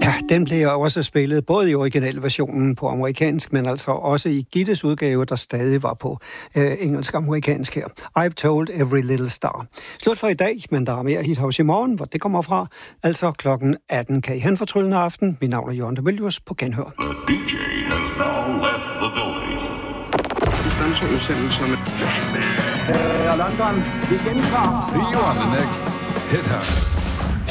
Den blev også spillet både i originalversionen på amerikansk, men altså også i Gittes udgave, der stadig var på engelsk-amerikansk her. I've Told Every Little Star. Slut for i dag, men der er mere Hithouse i morgen, hvor det kommer fra. Altså klokken 18 kan I have en fortryllende aften. Mit navn er Jørgen de Mylius på genhør. The DJ has now left the building. London, vi gentager. See you on the next Hithouse.